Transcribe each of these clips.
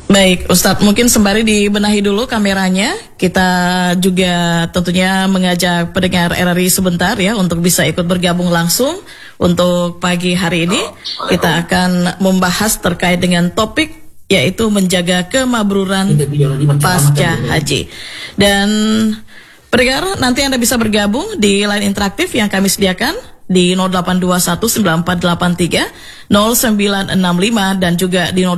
Baik, Ustadz, mungkin sembari dibenahi dulu kameranya, kita juga tentunya mengajak pendengar RRI sebentar ya untuk bisa ikut bergabung langsung. Untuk pagi hari ini kita akan membahas terkait dengan topik yaitu menjaga kemabruran pasca haji. Dan pendengar, nanti Anda bisa bergabung di line interaktif yang kami sediakan di 082194830965 dan juga di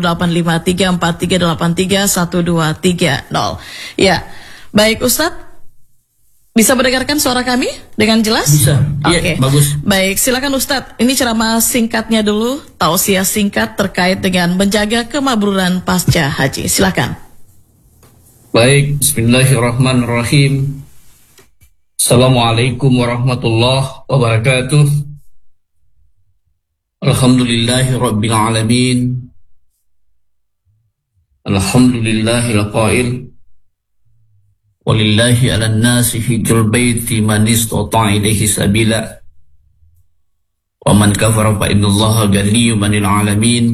085343831230. Ya, baik Ustadz, bisa mendengarkan suara kami dengan jelas? Bisa. Oke, bagus. Baik, silakan Ustadz. Ini ceramah singkatnya dulu, tausiah singkat terkait dengan menjaga kemabruran pasca haji. Silakan. Baik, bismillahirrahmanirrahim. Assalamualaikum warahmatullahi wabarakatuh. Alhamdulillahi rabbil alamin. Alhamdulillahil qail. Walillahi 'alan nasi hijjul baiti man istata'a ilaihi sabila. Wa man kafara fa innallaha ghaniyyun 'anil 'alamin.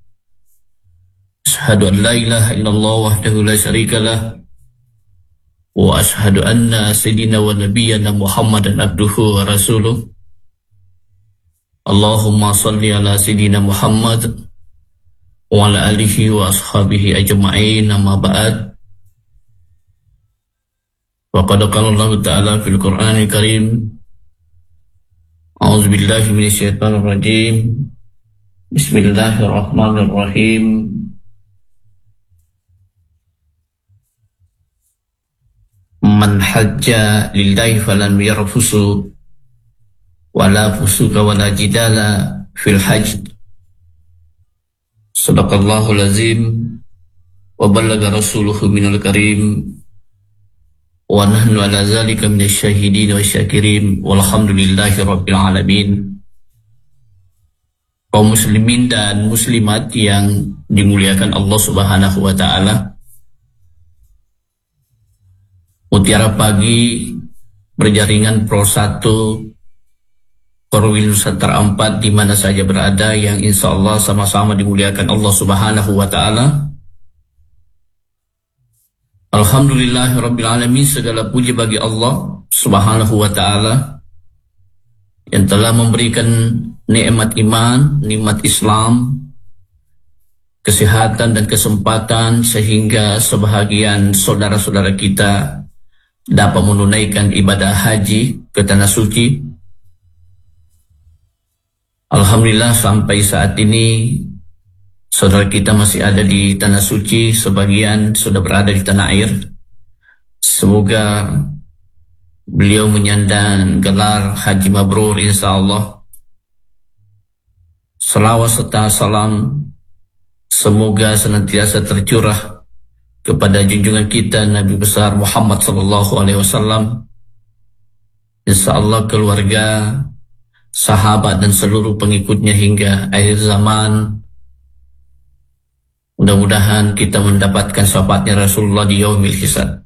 Asyhadu an la ilaha illallah wahdahu la syarika lah. Wa ashhadu anna sayyidina wa nabiyyana Muhammadan abduhu wa rasuluh. Allahumma salli ala sayyidina Muhammad wa ala alihi wa ashabihi ajma'in, amma ba'd. Wa qad qala Allah ta'ala fil Qur'anil Karim, a'udzu billahi minasyaitonir rajim. Bismillahirrahmanirrahim. Man hajja lillahi falam yarfusu wala fusuka wala jidala fil hajj. Sadaqallahul azim wa ballaga rasuluhu minal karim wa nahnu ala zalika minasyahidin wa syakirin walhamdulillahi rabbil alamin. Kaum muslimin dan muslimat yang dimuliakan Allah Subhanahu wa taala, Mutiara Pagi berjaringan Pro 1 Korwil Nusantara 4 di mana saja berada, yang insya Allah sama-sama dimuliakan Allah Subhanahu wa taala. Alhamdulillahirabbil alamin, segala puji bagi Allah Subhanahu wa taala yang telah memberikan nikmat iman, nikmat Islam, kesehatan dan kesempatan sehingga sebahagian saudara-saudara kita dapat menunaikan ibadah haji ke tanah suci. Alhamdulillah sampai saat ini saudara kita masih ada di tanah suci, sebagian sudah berada di tanah air. Semoga beliau menyandang gelar haji mabrur insyaallah. Salawat serta salam semoga senantiasa tercurah kepada junjungan kita Nabi besar Muhammad sallallahu alaihi wasallam, insyaallah keluarga, sahabat dan seluruh pengikutnya hingga akhir zaman. Mudah-mudahan kita mendapatkan syafaatnya Rasulullah di yaumil hisab.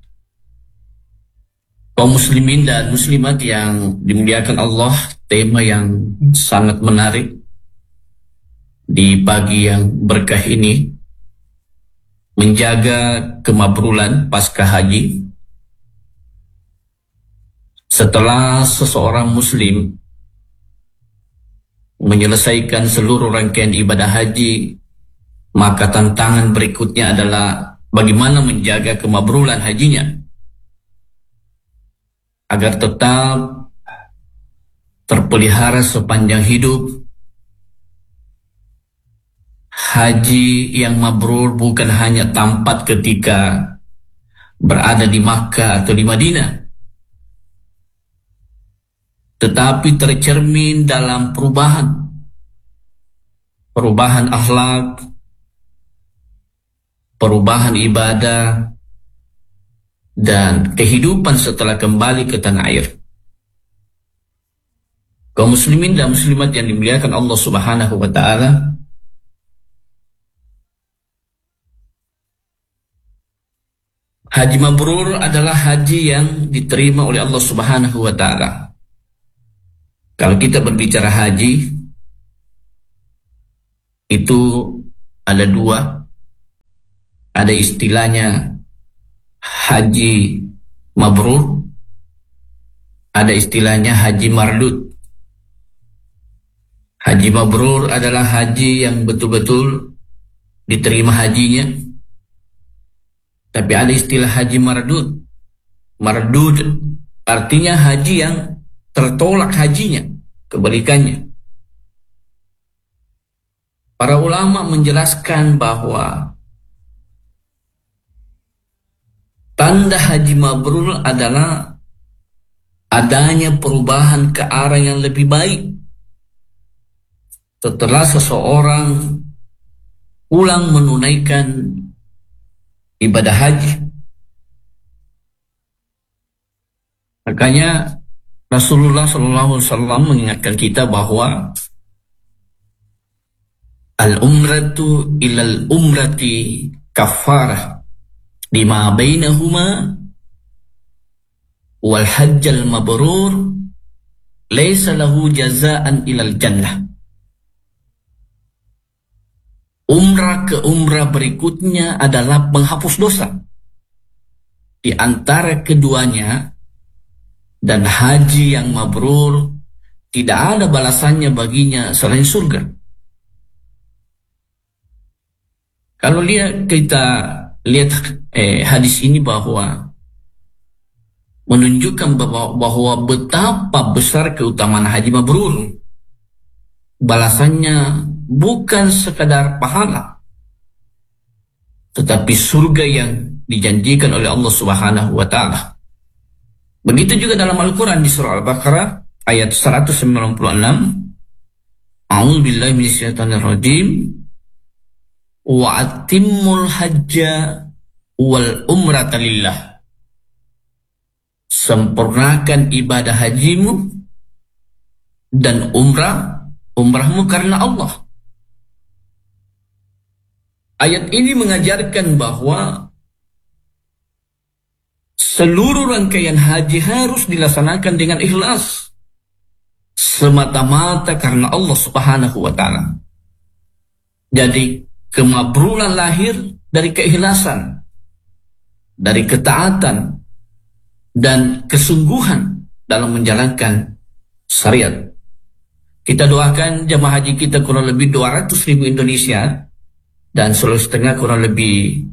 Kaum muslimin dan muslimat yang dimuliakan Allah, tema yang sangat menarik di pagi yang berkah ini, menjaga kemabrulan pasca haji. Setelah seseorang muslim menyelesaikan seluruh rangkaian ibadah haji, maka tantangan berikutnya adalah bagaimana menjaga kemabrulan hajinya agar tetap terpelihara sepanjang hidup. Haji yang mabrur bukan hanya tampak ketika berada di Makkah atau di Madinah, tetapi tercermin dalam perubahan akhlak, perubahan ibadah, dan kehidupan setelah kembali ke tanah air. Kaum muslimin dan muslimat yang dimuliakan Allah Subhanahu wa taala, haji mabrur adalah haji yang diterima oleh Allah Subhanahu wa taala. Kalau kita berbicara haji, itu ada dua. ada istilahnya haji mabrur, ada istilahnya haji mardud. Haji mabrur adalah haji yang betul-betul diterima hajinya. Tapi ada istilah haji mardud. Mardud artinya haji yang tertolak hajinya, kebalikannya. Para ulama menjelaskan bahwa tanda haji mabrur adalah adanya perubahan ke arah yang lebih baik setelah seseorang pulang menunaikan ibadah haji. Makanya Rasulullah SAW mengingatkan kita bahwa al-umratu ilal umrati kafarah lima bainahuma wal hajjal mabrur laysa lahu jazaan ilal jannah. Umrah ke umrah berikutnya adalah penghapus dosa. Di antara keduanya, dan haji yang mabrur tidak ada balasannya baginya selain surga. Kalau kita lihat hadis ini bahwa menunjukkan bahwa betapa besar keutamaan haji mabrur. Balasannya bukan sekadar pahala, tetapi surga yang dijanjikan oleh Allah Subhanahu wa Ta'ala. Begitu juga dalam Al-Quran di surah Al-Baqarah ayat 196. A'udzubillahi minasyaitonir rajim. Wa atimmul hajja wal umrata lillah. Sempurnakan ibadah hajimu dan umrahmu karena Allah. Ayat ini mengajarkan bahwa seluruh rangkaian haji harus dilaksanakan dengan ikhlas, semata-mata karena Allah Subhanahu wa Ta'ala. Jadi kemabruran lahir dari keikhlasan, dari ketaatan dan kesungguhan dalam menjalankan syariat. Kita doakan jemaah haji kita kurang lebih 200.000 Indonesia dan Sulawesi Tengah kurang lebih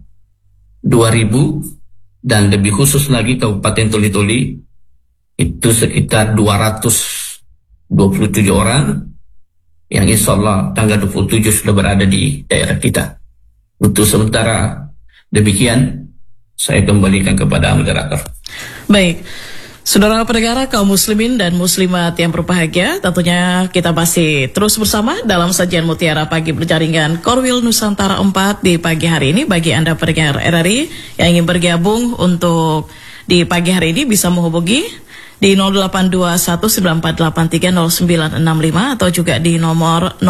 2.000, dan lebih khusus lagi Kabupaten Toli-Toli itu sekitar 227 orang yang insya Allah tanggal 27 sudah berada di daerah kita. Untuk sementara demikian, saya kembalikan kepada moderator. Baik, saudara pendengar kaum muslimin dan muslimat yang berbahagia, tentunya kita masih terus bersama dalam sajian Mutiara Pagi berjaringan Korwil Nusantara 4 di pagi hari ini. Bagi Anda pendengar RRI yang ingin bergabung untuk di pagi hari ini bisa menghubungi di 082194830965 atau juga di nomor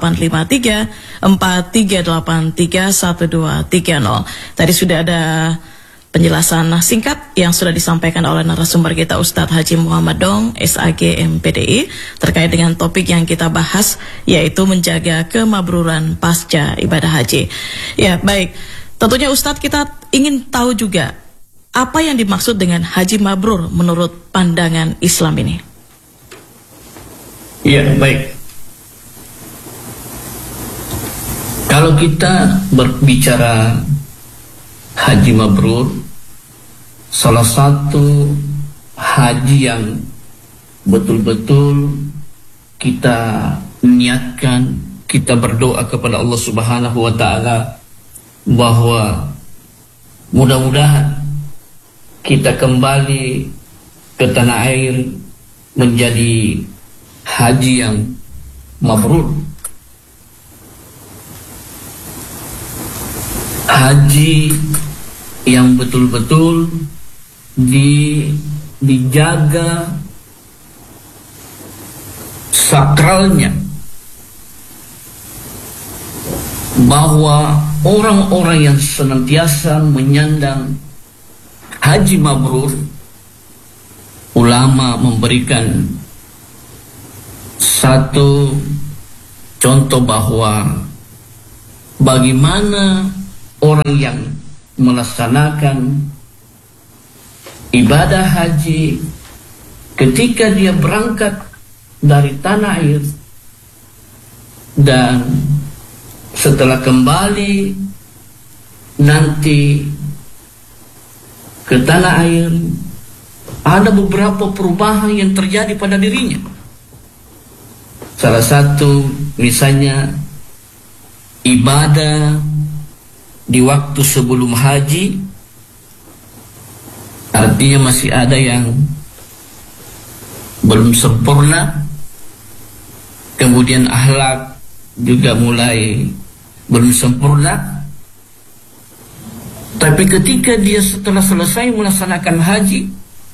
085343831230. Tadi sudah ada penjelasan singkat yang sudah disampaikan oleh narasumber kita Ustadz Haji Muhammad Dong, SAG MPDI, terkait dengan topik yang kita bahas, yaitu menjaga kemabruran pasca ibadah haji. Ya, baik. Tentunya Ustadz, kita ingin tahu juga apa yang dimaksud dengan haji mabrur menurut pandangan Islam ini. Iya, baik. Kalau kita berbicara haji mabrur, salah satu haji yang betul-betul kita niatkan, kita berdoa kepada Allah Subhanahu wa Ta'ala bahwa mudah-mudahan kita kembali ke tanah air menjadi haji yang mabrur. Haji yang betul-betul dijaga sakralnya, bahwa orang-orang yang senantiasa menyandang haji mabrur, ulama memberikan satu contoh bahwa bagaimana orang yang melaksanakan ibadah haji ketika dia berangkat dari tanah air dan setelah kembali nanti ke tanah air, ada beberapa perubahan yang terjadi pada dirinya. Salah satu misalnya ibadah di waktu sebelum haji, artinya masih ada yang belum sempurna. Kemudian akhlak juga mulai belum sempurna. Tapi ketika dia setelah selesai melaksanakan haji,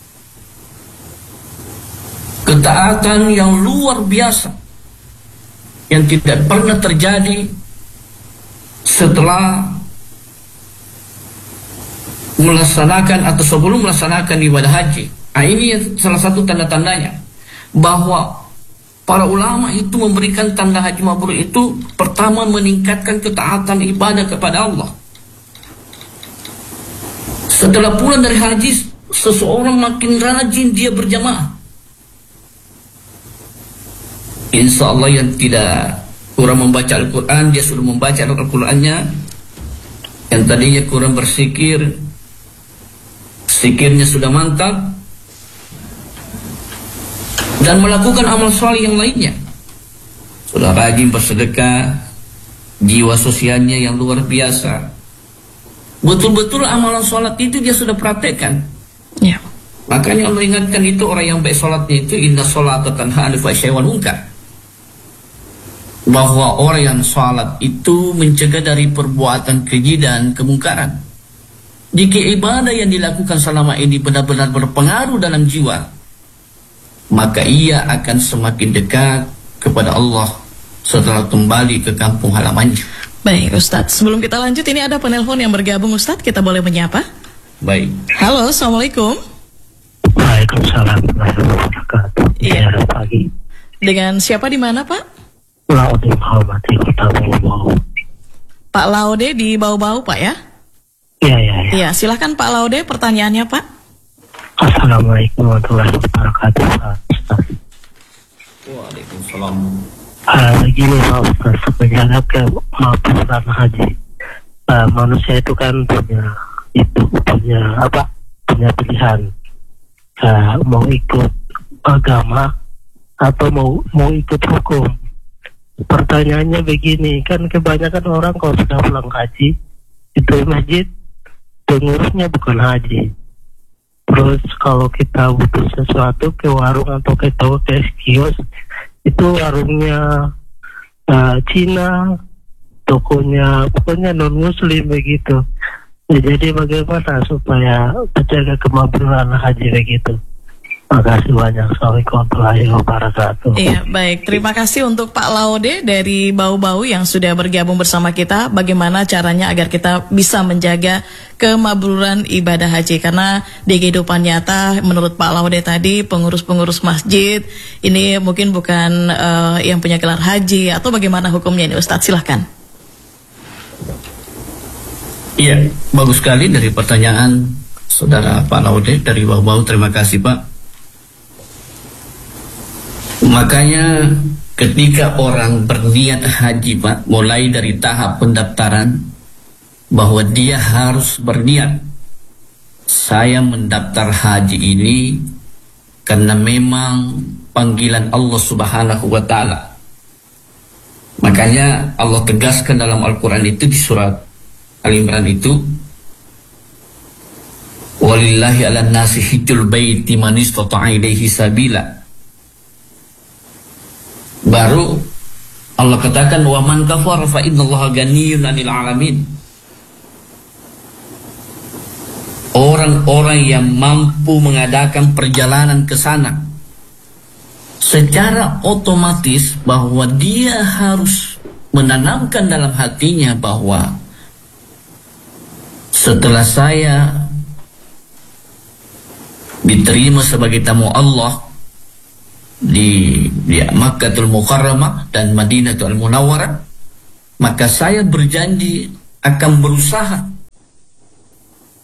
ketaatan yang luar biasa yang tidak pernah terjadi setelah melaksanakan atau sebelum melaksanakan ibadah haji. Nah, ini salah satu tanda-tandanya bahwa para ulama itu memberikan tanda haji mabrur itu pertama meningkatkan ketaatan ibadah kepada Allah. Setelah pulang dari haji, seseorang makin rajin dia berjamaah. Insya Allah yang tidak kurang membaca Al-Quran, dia sudah membaca Al-Qurannya. Yang tadinya kurang bersikir, sikirnya sudah mantap. Dan melakukan amal soleh yang lainnya. Sudah rajin bersedekah, jiwa sosialnya yang luar biasa. Betul-betul amalan sholat itu dia sudah praktekkan. Ya. Makanya Allah ingatkan itu orang yang baik sholatnya itu, inna sholata tanha 'anil fahsya'i wal munkar. Bahwa orang yang sholat itu mencegah dari perbuatan keji dan kemungkaran. Jika ibadah yang dilakukan selama ini benar-benar berpengaruh dalam jiwa, maka ia akan semakin dekat kepada Allah setelah kembali ke kampung halamannya. Baik Ustadz, sebelum kita lanjut ini ada penelpon yang bergabung Ustadz, kita boleh menyapa? Baik. Halo, Assalamualaikum. Waalaikumsalam warahmatullahi wabarakatuh. Iya. Selamat pagi. Dengan siapa di mana Pak? Laude Muhammad di Kota Bau-Bau. Pak Laude di Bau-Bau Pak ya? Iya, iya, iya. Iya, silahkan Pak Laude pertanyaannya Pak. Assalamualaikum warahmatullahi wabarakatuh. Ustaz. Waalaikumsalam. Gini Pak Ustaz, sebenarnya ke maburan haji. Manusia itu kan punya pilihan. Mau ikut agama atau mau ikut hukum. Pertanyaannya begini, kan kebanyakan orang kalau sudah pulang haji itu masjid pengurusnya bukan haji. Terus kalau kita butuh sesuatu ke warung atau ke toko, ke kios, itu warungnya Cina, tokonya pokoknya non muslim begitu. Ya, jadi bagaimana supaya terjaga kemabruran haji begitu? Makasih banyak. Assalamualaikum warahmatullahi wabarakatuh. Iya, baik. Terima kasih untuk Pak Laude dari Bau-Bau yang sudah bergabung bersama kita. Bagaimana caranya agar kita bisa menjaga kemabruran ibadah haji? Karena di kehidupan nyata, menurut Pak Laude tadi, pengurus-pengurus masjid ini mungkin bukan yang punya gelar haji, atau bagaimana hukumnya ini Ustadz? Silahkan. Iya, bagus sekali dari pertanyaan Saudara Pak Laude dari Bau-Bau. Terima kasih Pak. Makanya ketika orang berniat haji Pak, mulai dari tahap pendaftaran, bahwa dia harus berniat, saya mendaftar haji ini karena memang panggilan Allah Subhanahu wa Ta'ala. Makanya Allah tegaskan dalam Al-Quran itu di surat Al-Imran itu, walillahi ala nasi hijjul baiti man istata'a ilaihi sabila. Baru Allah katakan wa man kafara fa innallaha ghaniyyun 'anil 'alamin. Orang-orang yang mampu mengadakan perjalanan ke sana secara otomatis bahwa dia harus menanamkan dalam hatinya bahwa setelah saya diterima sebagai tamu Allah di Makkahul Mukarramah dan Madinatul Munawwarah, maka saya berjanji akan berusaha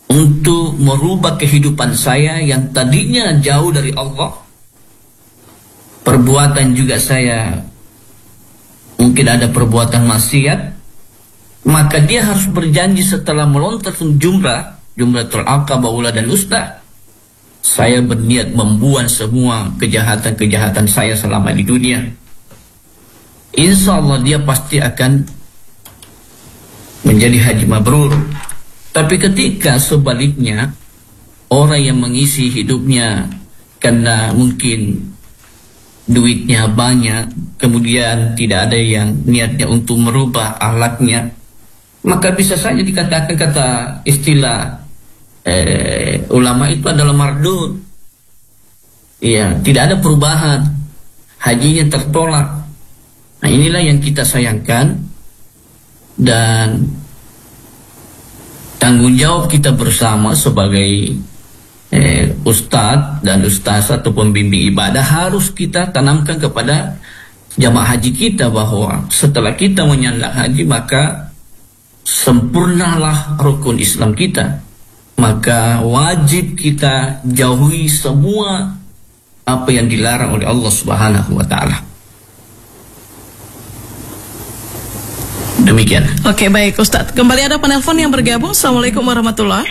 untuk merubah kehidupan saya yang tadinya jauh dari Allah. Perbuatan juga saya mungkin ada perbuatan maksiat, maka dia harus berjanji setelah melontarkan Jumratul Aqabah Ula dan Usta, saya berniat membuang semua kejahatan-kejahatan saya selama di dunia. Insya Allah dia pasti akan menjadi haji mabrur. Tapi ketika sebaliknya, orang yang mengisi hidupnya karena mungkin duitnya banyak, kemudian tidak ada yang niatnya untuk merubah akhlaknya, maka bisa saja dikatakan kata istilah ulama itu adalah mardud. Iya, tidak ada perubahan, hajinya tertolak. Nah, inilah yang kita sayangkan, dan tanggung jawab kita bersama sebagai ustadz dan ustazah atau pembimbing ibadah harus kita tanamkan kepada jamaah haji kita bahwa setelah kita menyandang haji maka sempurnalah rukun Islam kita, maka wajib kita jauhi semua apa yang dilarang oleh Allah Subhanahu wa taala. Demikian. Oke, baik Ustadz. Kembali ada penelpon yang bergabung. Assalamualaikum warahmatullahi.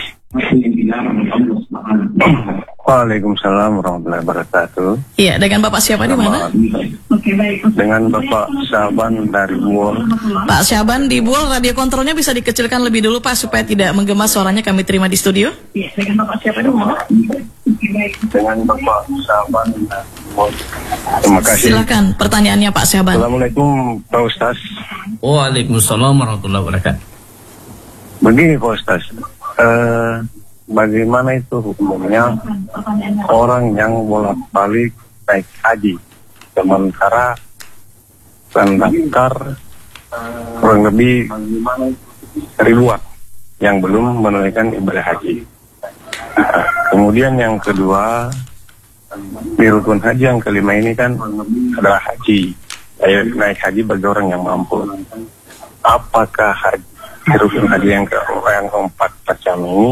Waalaikumsalam warahmatullahi wabarakatuh. Iya, dengan Bapak siapa di mana? Oke, baik. Dengan Bapak Syaban dari Buol. Pak Syaban di Buol, radio kontrolnya bisa dikecilkan lebih dulu Pak supaya tidak menggema suaranya kami terima di studio. Iya, dengan Bapak siapa di mana? Dengan Bapak Syaban dari Buol. Terima kasih. Silakan pertanyaannya Pak Syaban. Assalamualaikum Pak Ustaz. Waalaikumsalam warahmatullahi wabarakatuh. Begini Pak Ustaz, bagaimana itu hukumnya orang yang bolak-balik naik haji sementara terdaftar kurang lebih ribuan yang belum menunaikan ibadah haji. Kemudian yang kedua, di rukun haji yang kelima ini kan adalah haji, naik haji bagi orang yang mampu. Apakah haji di rukun haji yang keempat macam ini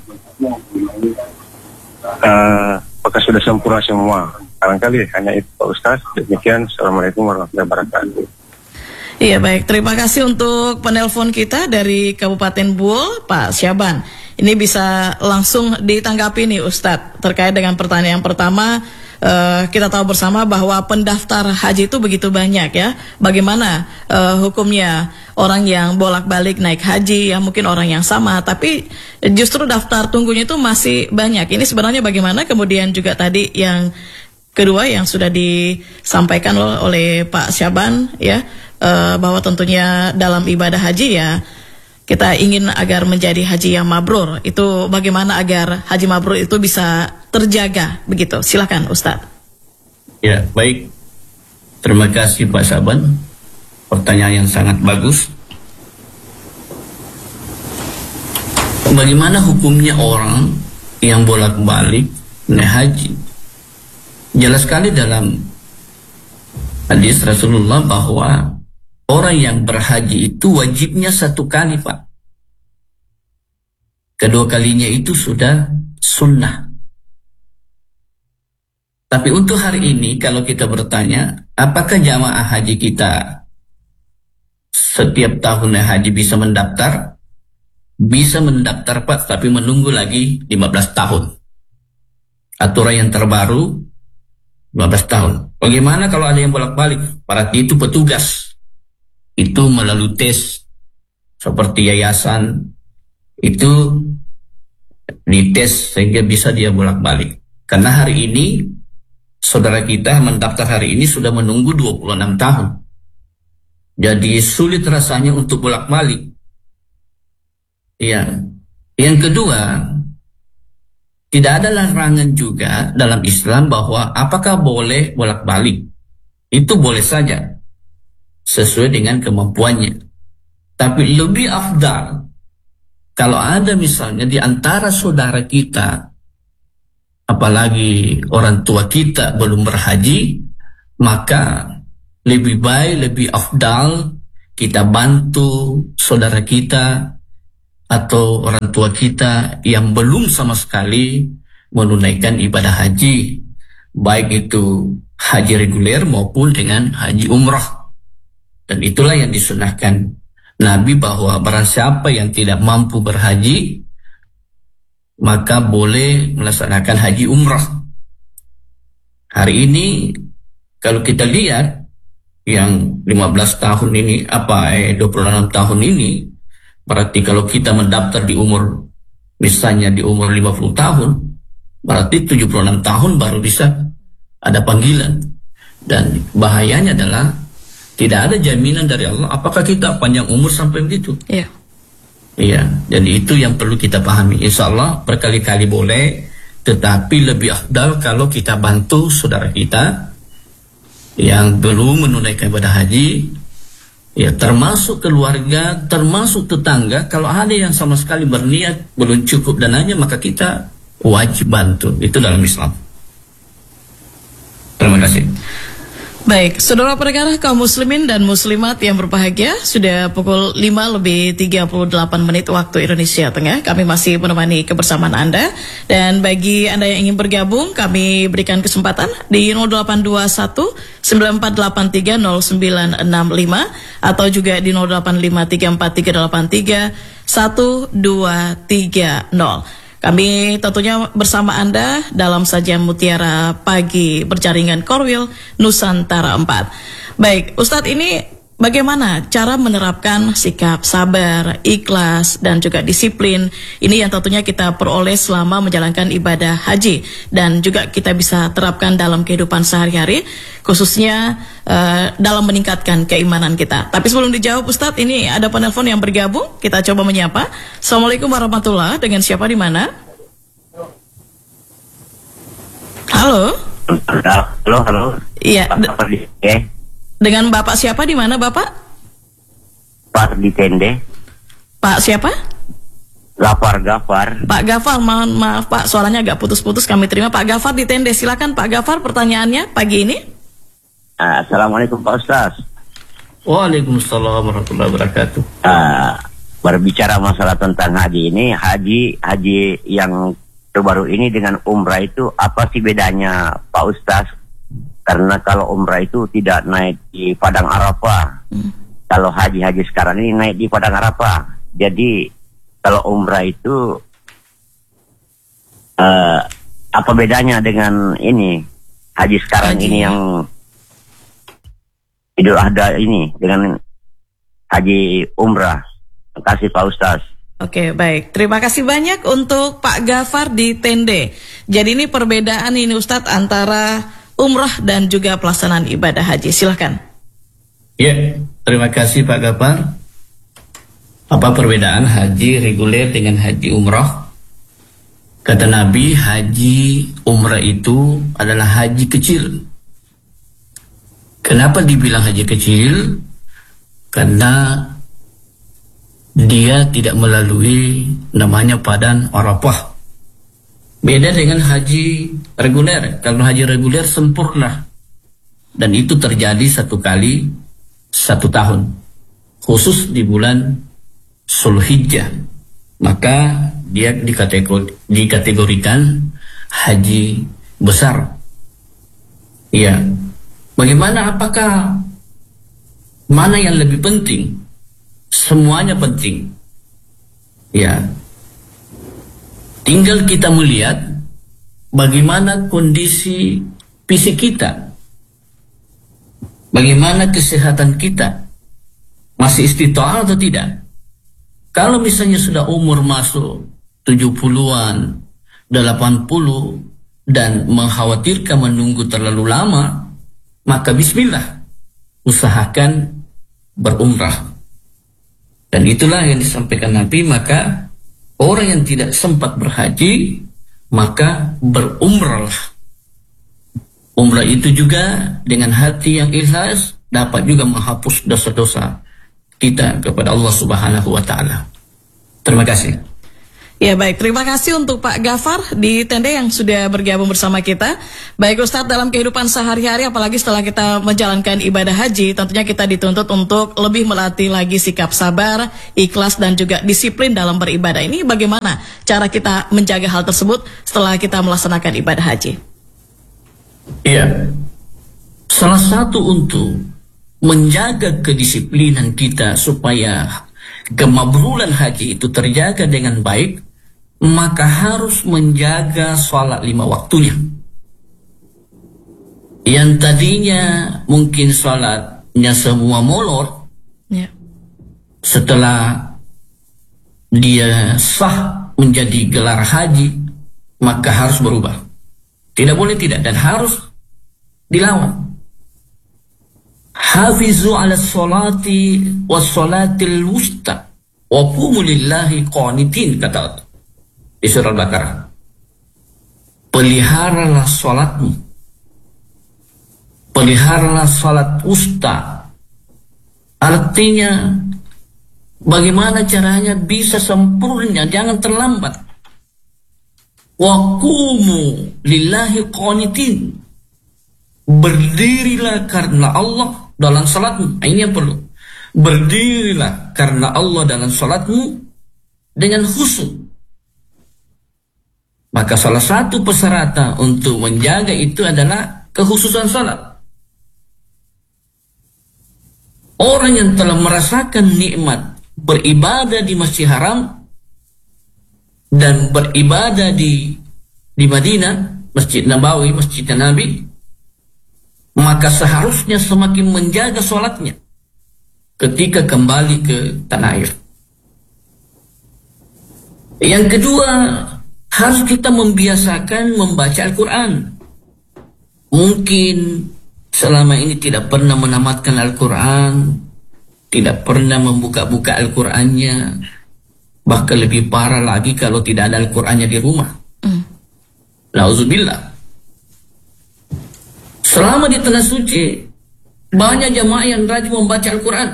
apakah sudah sempurna semua? Barangkali hanya itu Pak Ustaz. Demikian, Assalamualaikum warahmatullahi wabarakatuh. Iya, baik, terima kasih untuk penelpon kita dari Kabupaten Buol, Pak Syaban. Ini bisa langsung ditanggapi nih Ustadz terkait dengan pertanyaan pertama. Kita tahu bersama bahwa pendaftar haji itu begitu banyak ya. Bagaimana hukumnya orang yang bolak-balik naik haji, ya mungkin orang yang sama, tapi justru daftar tunggunya itu masih banyak. Ini sebenarnya bagaimana? Kemudian juga tadi yang kedua yang sudah disampaikan oleh Pak Syaban ya, bahwa tentunya dalam ibadah haji ya kita ingin agar menjadi haji yang mabrur. Itu bagaimana agar haji mabrur itu bisa terjaga begitu? Silakan Ustadz. Ya, baik. Terima kasih Pak Syaban. Pertanyaan yang sangat bagus. Bagaimana hukumnya orang yang bolak-balik naik haji? Jelas sekali dalam hadis Rasulullah bahwa orang yang berhaji itu wajibnya satu kali, Pak. Kedua kalinya itu sudah sunnah. Tapi untuk hari ini kalau kita bertanya, apakah jamaah haji kita setiap tahun haji bisa mendaftar? Bisa mendaftar, Pak, tapi menunggu lagi 15 tahun. Aturan yang terbaru 15 tahun. Bagaimana kalau ada yang bolak-balik? Berarti itu petugas. Itu melalui tes seperti yayasan itu dites sehingga bisa dia bolak-balik. Karena hari ini saudara kita mendaftar hari ini sudah menunggu 26 tahun. Jadi sulit rasanya untuk bolak-balik. Ya. Yang kedua, tidak ada larangan juga dalam Islam bahwa apakah boleh bolak-balik. Itu boleh saja sesuai dengan kemampuannya. Tapi lebih afdal kalau ada misalnya di antara saudara kita, apalagi orang tua kita belum berhaji, maka lebih baik, lebih afdal kita bantu saudara kita atau orang tua kita yang belum sama sekali menunaikan ibadah haji, baik itu haji reguler maupun dengan haji umrah. Dan itulah yang disunahkan Nabi, bahwa barang siapa yang tidak mampu berhaji, maka boleh melaksanakan haji umrah. Hari ini kalau kita lihat yang 15 tahun ini 26 tahun ini, berarti kalau kita mendaftar di umur, misalnya di umur 50 tahun, berarti 76 tahun baru bisa ada panggilan. Dan bahayanya adalah tidak ada jaminan dari Allah apakah kita panjang umur sampai begitu. Iya. Iya, jadi itu yang perlu kita pahami. Insya Allah berkali-kali boleh, tetapi lebih afdal kalau kita bantu saudara kita yang belum menunaikan ibadah haji, ya, termasuk keluarga, termasuk tetangga. Kalau ada yang sama sekali berniat belum cukup dananya, maka kita wajib bantu. Itu dalam Islam. Terima kasih. Baik, saudara pendengar kaum muslimin dan muslimat yang berbahagia, sudah pukul 5:38 waktu Indonesia Tengah. Kami masih menemani kebersamaan Anda, dan bagi Anda yang ingin bergabung, kami berikan kesempatan di 0821 9483 0965 atau juga di 08534383 1230. Kami tentunya bersama Anda dalam sajian Mutiara Pagi berjaringan Korwil Nusantara 4. Baik, Ustadz, ini bagaimana cara menerapkan sikap sabar, ikhlas, dan juga disiplin? Ini yang tentunya kita peroleh selama menjalankan ibadah haji, dan juga kita bisa terapkan dalam kehidupan sehari-hari, khususnya dalam meningkatkan keimanan kita. Tapi sebelum dijawab, Ustadz, ini ada penelpon yang bergabung. Kita coba menyapa. Assalamualaikum warahmatullahi. Dengan siapa di mana? Halo. Halo. Iya. Dengan Bapak siapa di mana, Bapak? Pak di Tende. Pak siapa? Gafar. Pak Gafar, mohon maaf Pak, suaranya agak putus-putus, kami terima. Pak Gafar di Tende, silakan Pak Gafar pertanyaannya pagi ini. Assalamualaikum Pak Ustaz. Waalaikumsalam warahmatullahi wabarakatuh. Berbicara masalah tentang haji ini, haji yang terbaru ini dengan umrah itu apa sih bedanya Pak Ustaz? Karena kalau umrah itu tidak naik di Padang Arafah. Kalau haji sekarang ini naik di Padang Arafah. Jadi kalau umrah itu apa bedanya dengan ini haji sekarang ini yang Idul Adha ini dengan haji umrah? Terima kasih Pak Ustaz. Oke, baik. Terima kasih banyak untuk Pak Gafar di Tende. Jadi ini perbedaan ini Ustadz antara umrah dan juga pelaksanaan ibadah haji. Silahkan. Ya, terima kasih Pak Gafar. Apa perbedaan haji reguler dengan haji umrah? Kata Nabi, haji umrah itu adalah haji kecil. Kenapa dibilang haji kecil? Karena dia tidak melalui namanya Padang Arafah. Beda dengan haji reguler. Kalau haji reguler sempurna, dan itu terjadi satu kali 1 tahun, khusus di bulan Zulhijjah, maka dia dikategorikan haji besar. Iya. Bagaimana, apakah mana yang lebih penting? Semuanya penting. Ya. Tinggal kita melihat bagaimana kondisi fisik kita. Bagaimana kesehatan kita. Masih istita'ah atau tidak? Kalau misalnya sudah umur masuk 70-an, 80 dan mengkhawatirkan menunggu terlalu lama, maka bismillah, usahakan berumrah. Dan itulah yang disampaikan Nabi, maka orang yang tidak sempat berhaji, maka berumrahlah. Umrah itu juga dengan hati yang ikhlas dapat juga menghapus dosa-dosa kita kepada Allah Subhanahu wa Ta'ala. Terima kasih. Ya baik, terima kasih untuk Pak Gafar di Tende yang sudah bergabung bersama kita. Baik Ustadz, dalam kehidupan sehari-hari apalagi setelah kita menjalankan ibadah haji, tentunya kita dituntut untuk lebih melatih lagi sikap sabar, ikhlas dan juga disiplin dalam beribadah. Ini bagaimana cara kita menjaga hal tersebut setelah kita melaksanakan ibadah haji? Iya, salah satu untuk menjaga kedisiplinan kita supaya kemabrulan haji itu terjaga dengan baik, maka harus menjaga sholat 5 waktunya. Yang tadinya mungkin sholatnya semua molor, setelah dia sah menjadi gelar haji, maka harus berubah. Tidak boleh tidak, dan harus dilawan. Hafizu ala sholati wa sholatil wusta wa qumu lillahi qanitin, kata Allah di surah Al-Baqarah. Peliharalah sholatmu, peliharalah sholat wusta. Artinya bagaimana caranya bisa sempurna, jangan terlambat. Wa qumu lillahi qanitin, berdirilah karena Allah dalam salatmu. Ini yang perlu. Berdirilah karena Allah dalam salatmu dengan khusyuk. Maka salah satu persyaratan untuk menjaga itu adalah kekhususan salat. Orang yang telah merasakan nikmat beribadah di Masjid Haram dan beribadah di Madinah, Masjid Nabawi, Masjid Nabi, maka seharusnya semakin menjaga sholatnya ketika kembali ke tanah air. Yang kedua, harus kita membiasakan membaca Al-Quran. Mungkin selama ini tidak pernah menamatkan Al-Quran, tidak pernah membuka-buka Al-Qurannya, bahkan lebih parah lagi kalau tidak ada Al-Qurannya di rumah. Nauzubillah. Selama di tanah suci, banyak jamaah yang rajin membaca Al-Quran.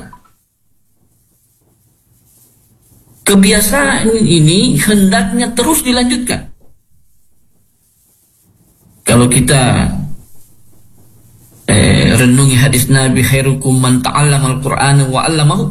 Kebiasaan ini hendaknya terus dilanjutkan. Kalau kita renungi hadis Nabi, khairukum man ta'allama al-Qur'ana wa 'allamahu.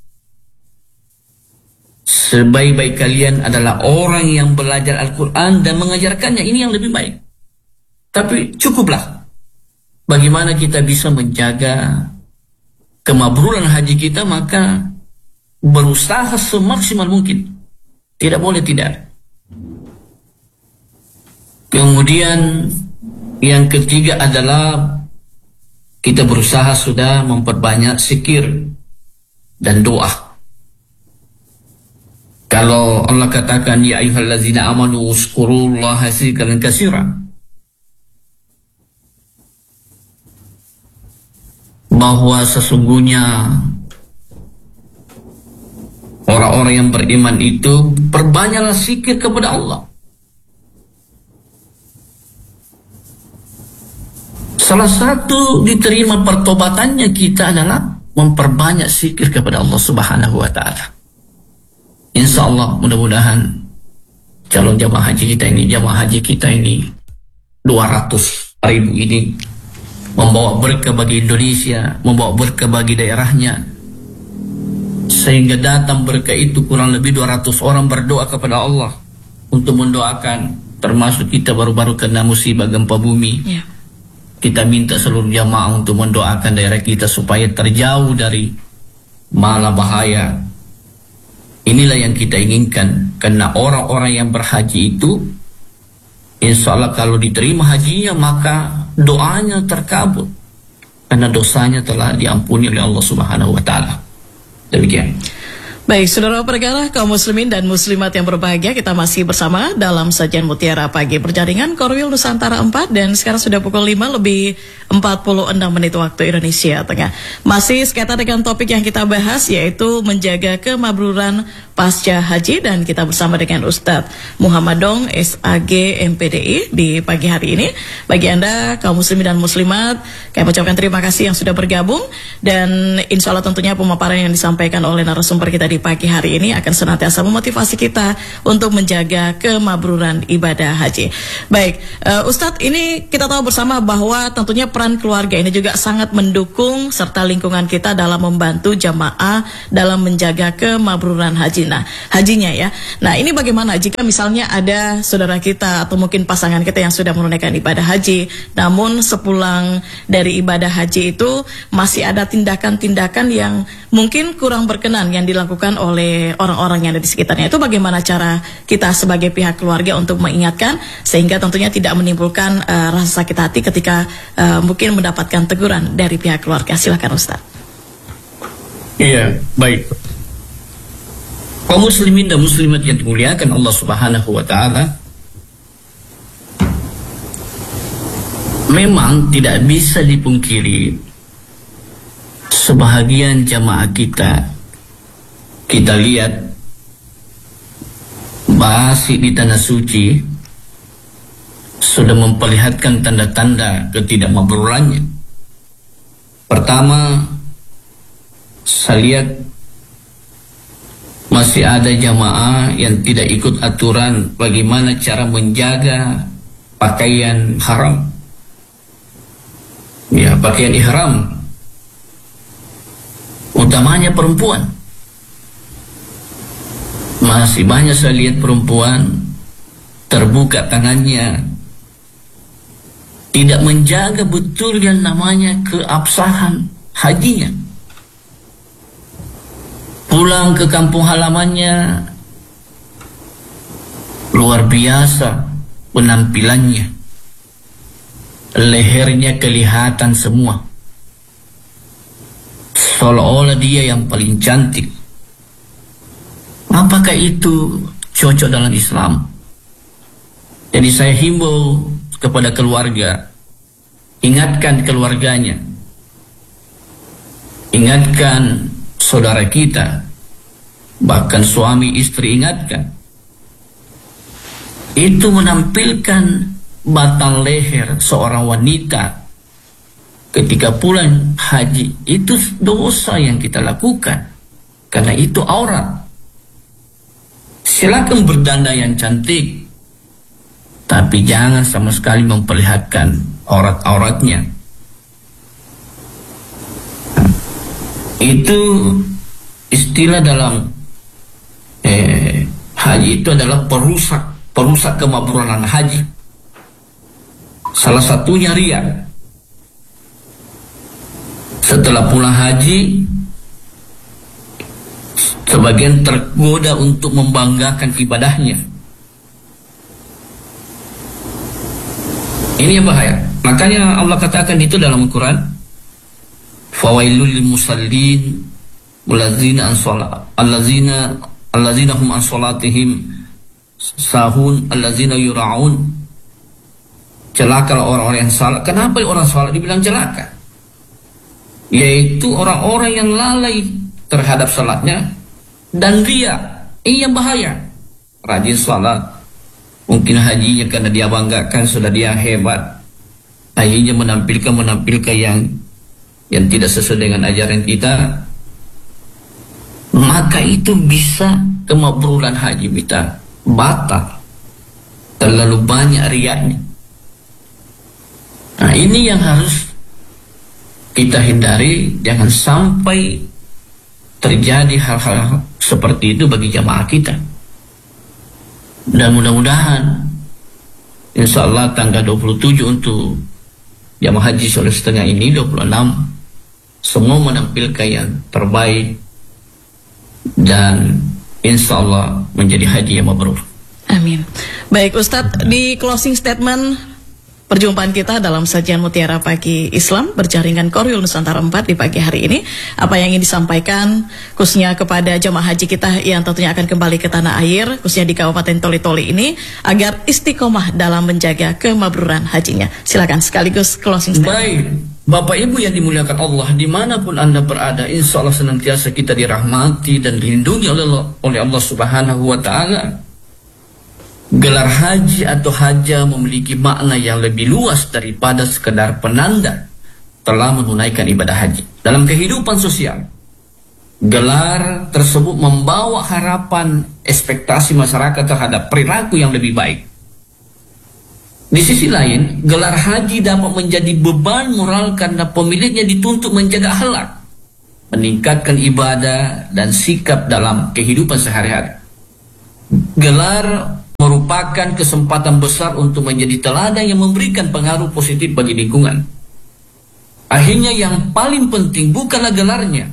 Sebaik-baik kalian adalah orang yang belajar Al-Quran dan mengajarkannya. Ini yang lebih baik. Tapi cukuplah. Bagaimana kita bisa menjaga kemabrulan haji kita, maka berusaha semaksimal mungkin. Tidak boleh tidak. Kemudian yang ketiga adalah kita berusaha sudah memperbanyak zikir dan doa. Kalau Allah katakan ya ayyuhallazina amanu uzkurullaha dzikran katsiran, bahwa sesungguhnya orang-orang yang beriman itu perbanyaklah zikir kepada Allah. Salah satu diterima pertobatannya kita adalah memperbanyak zikir kepada Allah Subhanahu wa ta'ala. Insya Allah mudah-mudahan calon jamaah haji kita ini 200.000 ini membawa berkah bagi Indonesia, membawa berkah bagi daerahnya, sehingga datang berkah itu kurang lebih 200 orang berdoa kepada Allah untuk mendoakan, termasuk kita baru-baru kena musibah gempa bumi. Kita minta seluruh jamaah untuk mendoakan daerah kita supaya terjauh dari mala bahaya. Inilah yang kita inginkan, karena orang-orang yang berhaji itu insya Allah kalau diterima hajinya maka doanya terkabul, karena dosanya telah diampuni oleh Allah Subhanahu wa ta'ala. Demikian. Baik, saudara pendengar kaum muslimin dan muslimat yang berbahagia, kita masih bersama dalam sajian Mutiara Pagi Perjaringan Korwil Nusantara 4, dan sekarang sudah pukul 5 lebih 46 menit waktu Indonesia Tengah. Masih sekaitan dengan topik yang kita bahas, yaitu menjaga kemabruran pasca haji, dan kita bersama dengan Ustadz Muhammad Dong, SAG MPDI di pagi hari ini. Bagi Anda kaum muslimin dan muslimat, kami ucapkan terima kasih yang sudah bergabung, dan insya Allah tentunya pemaparan yang disampaikan oleh narasumber kita di pagi hari ini akan senantiasa memotivasi kita untuk menjaga kemabruran ibadah haji. Baik, Ustadz, ini kita tahu bersama bahwa tentunya peran keluarga ini juga sangat mendukung serta lingkungan kita dalam membantu jamaah dalam menjaga kemabruran haji. Nah, hajinya ya. Nah, ini bagaimana jika misalnya ada saudara kita atau mungkin pasangan kita yang sudah menunaikan ibadah haji, namun sepulang dari ibadah haji itu masih ada tindakan-tindakan yang mungkin kurang berkenan yang dilakukan oleh orang-orang yang ada di sekitarnya. Itu bagaimana cara kita sebagai pihak keluarga untuk mengingatkan sehingga tentunya tidak menimbulkan rasa sakit hati ketika mungkin mendapatkan teguran dari pihak keluarga. Silakan Ustaz. Iya, baik. Kaum muslimin dan muslimat yang dimuliakan Allah Subhanahu wa taala, memang tidak bisa dipungkiri sebahagian jamaah kita lihat masih di tanah suci sudah memperlihatkan tanda-tanda ketidakmabrurannya. Pertama, saya lihat masih ada jamaah yang tidak ikut aturan bagaimana cara menjaga pakaian haram. Ya, pakaian ihram. Utamanya perempuan. Masih banyak saya lihat perempuan terbuka tangannya, tidak menjaga betul yang namanya keabsahan hajinya. Pulang ke kampung halamannya luar biasa penampilannya, lehernya kelihatan semua, seolah-olah dia yang paling cantik. Apakah itu cocok dalam Islam? Jadi saya himbau kepada keluarga, ingatkan keluarganya, ingatkan saudara kita, bahkan suami istri ingatkan. Itu menampilkan batang leher seorang wanita ketika pulang haji, itu dosa yang kita lakukan, karena itu aurat. Silakan berdandang cantik, tapi jangan sama sekali memperlihatkan aurat-auratnya. Itu istilah dalam haji itu adalah perusak kemabruran haji. Salah satunya riya. Setelah pulang haji, sebagian tergoda untuk membanggakan ibadahnya. Ini yang bahaya. Makanya Allah katakan itu dalam Al-Quran, fawailul lil musallin allazina hum an salatihim sahun allazina yura'un. Celaka orang-orang yang salat. Kenapa orang salat dibilang celaka? Yaitu orang-orang yang lalai terhadap salatnya dan riya. Ini yang bahaya. Rajin salat, mungkin hajinya karena dia banggakan sudah dia hebat, akhirnya menampilkan yang tidak sesuai dengan ajaran kita, maka itu bisa kemabruran haji kita batal. Terlalu banyak riyanya. Nah, ini yang harus kita hindari, jangan sampai terjadi hal-hal seperti itu bagi jamaah kita. Dan mudah-mudahan insya Allah tanggal 27 untuk jamaah haji Sulawesi Tengah ini, 26, semua menampilkan yang terbaik dan insya Allah menjadi haji yang mabrur. Amin. Baik Ustadz, di closing statement perjumpaan kita dalam sajian Mutiara Pagi Islam berjaringan Korwil Nusantara 4 di pagi hari ini, apa yang ingin disampaikan khususnya kepada jemaah haji kita yang tentunya akan kembali ke tanah air, khususnya di Kabupaten Toli-Toli ini, agar istiqomah dalam menjaga kemabruran hajinya? Silakan sekaligus closing statement. Baik, Bapak Ibu yang dimuliakan Allah, dimanapun Anda berada, insya Allah senantiasa kita dirahmati dan dilindungi oleh Allah Subhanahu wa Ta'ala. Gelar haji atau haja memiliki makna yang lebih luas daripada sekedar penanda telah menunaikan ibadah haji. Dalam kehidupan sosial, gelar tersebut membawa harapan ekspektasi masyarakat terhadap perilaku yang lebih baik. Di sisi lain, gelar haji dapat menjadi beban moral karena pemiliknya dituntut menjaga akhlak, meningkatkan ibadah dan sikap dalam kehidupan sehari-hari. Gelar merupakan kesempatan besar untuk menjadi teladan yang memberikan pengaruh positif bagi lingkungan. Akhirnya yang paling penting bukanlah gelarnya,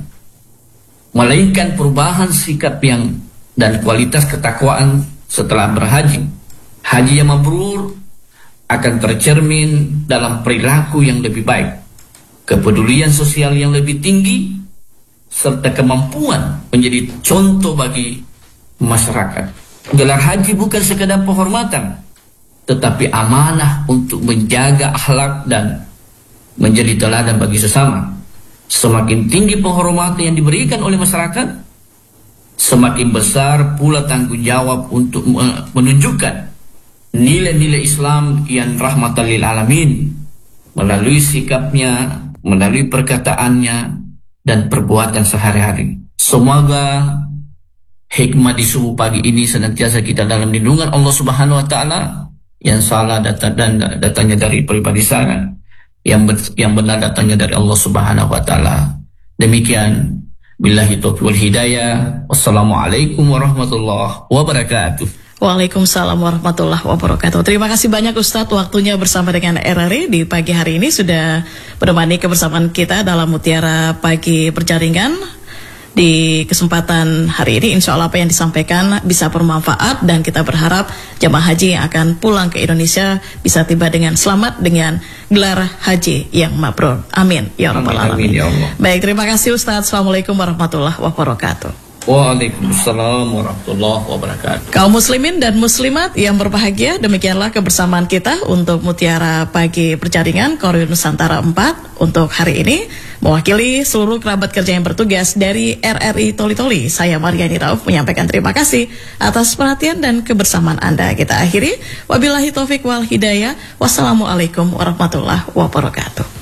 melainkan perubahan sikap dan kualitas ketakwaan setelah berhaji. Haji yang mabrur akan tercermin dalam perilaku yang lebih baik, kepedulian sosial yang lebih tinggi, serta kemampuan menjadi contoh bagi masyarakat. Gelar haji bukan sekadar penghormatan, tetapi amanah untuk menjaga akhlak dan menjadi teladan bagi sesama. Semakin tinggi penghormatan yang diberikan oleh masyarakat, semakin besar pula tanggung jawab untuk menunjukkan nilai-nilai Islam yang rahmatan lil alamin melalui sikapnya, melalui perkataannya dan perbuatan sehari-hari. Semoga hikmah di subuh pagi ini senantiasa kita dalam lindungan Allah Subhanahu wa Ta'ala. Yang salah datangnya dari pribadi saya, yang benar datangnya dari Allah Subhanahu wa Ta'ala. Demikian, billahi taufiq wal hidayah. Wassalamualaikum warahmatullahi wabarakatuh. Waalaikumsalam warahmatullahi wabarakatuh. Terima kasih banyak Ustadz, waktunya bersama dengan RRI di pagi hari ini sudah menemani kebersamaan kita dalam Mutiara Pagi Berjaringan. Di kesempatan hari ini insya Allah apa yang disampaikan bisa bermanfaat, dan kita berharap jamaah haji yang akan pulang ke Indonesia bisa tiba dengan selamat dengan gelar haji yang mabrur. Amin ya rabbal alamin. Amin ya Allah. Baik, terima kasih Ustadz. Assalamualaikum warahmatullahi wabarakatuh. Waalaikumsalam warahmatullahi wabarakatuh. Kaum muslimin dan muslimat yang berbahagia, demikianlah kebersamaan kita untuk Mutiara Pagi Berjaringan Korwil Nusantara 4 untuk hari ini. Mewakili seluruh kerabat kerja yang bertugas dari RRI Toli-Toli, saya Mariani Rauf menyampaikan terima kasih atas perhatian dan kebersamaan Anda. Kita akhiri, wabillahi taufik wal hidayah. Wassalamualaikum warahmatullahi wabarakatuh.